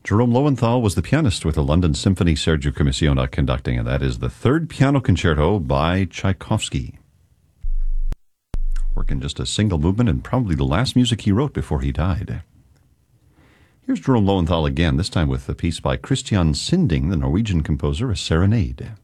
Jerome Lowenthal was the pianist with the London Symphony Sergio Commissiona conducting, and that is the third piano concerto by Tchaikovsky. Working just a single movement and probably the last music he wrote before he died. Here's Jerome Lowenthal again, this time with a piece by Christian Sinding, the Norwegian composer, A Serenade.